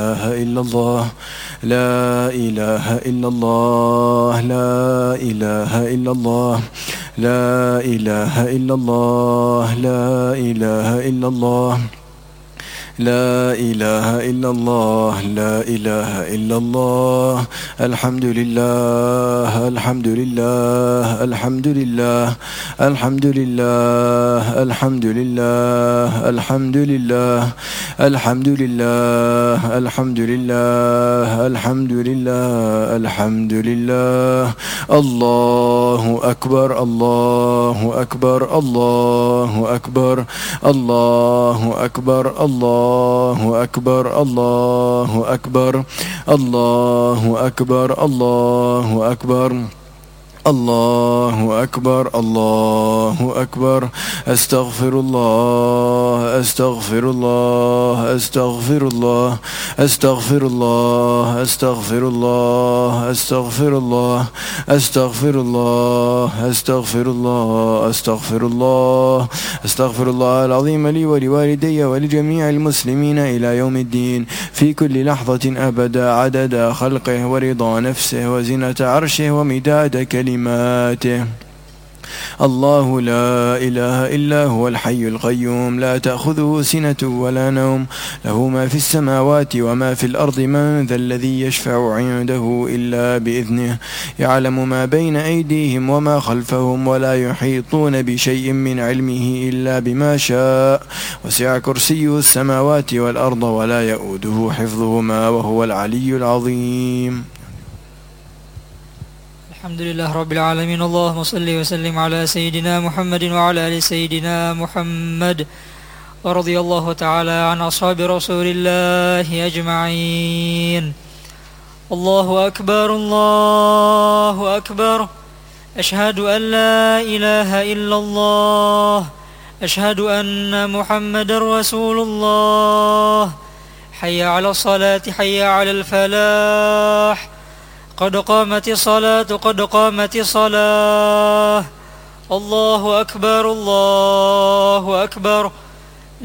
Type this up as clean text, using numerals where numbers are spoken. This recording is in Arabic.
إلا الله لا إله إلا الله لا إله إلا الله لا إله إلا الله لا إله إلا الله لا إله إلا الله لا إله إلا الله الحمد لله الحمد لله الحمد لله الحمد لله الحمد لله الحمد لله الحمد لله الحمد لله الحمد لله الحمد لله الله أكبر الله أكبر الله أكبر الله أكبر الله أكبر الله أكبر الله أكبر الله أكبر الله أكبر الله أكبر أستغفر الله أستغفر الله أستغفر الله أستغفر الله أستغفر الله أستغفر الله أستغفر الله أستغفر الله أستغفر الله أستغفر الله العظيم لي ولوالدي ولجميع المسلمين إلى يوم الدين في كل لحظة أبدا عدد خلقه ورضا نفسه وزنة عرشه ومداد كلماته الله لا إله إلا هو الحي القيوم لا تأخذه سنة ولا نوم له ما في السماوات وما في الأرض من ذا الذي يشفع عنده إلا بإذنه يعلم ما بين أيديهم وما خلفهم ولا يحيطون بشيء من علمه إلا بما شاء وسع كرسيه السماوات والأرض ولا يؤوده حفظهما وهو العلي العظيم. الحمد لله رب العالمين. اللهم صل وسلم على سيدنا محمد وعلى آل سيدنا محمد، ورضي الله تعالى عن أصحاب رسول الله أجمعين. الله أكبر الله أكبر، أشهد أن لا إله إلا الله، أشهد أن محمد رسول الله. حي على الصلاة حي على الفلاح، قد قامت الصلاة قد قامت الصلاة. الله أكبر الله أكبر.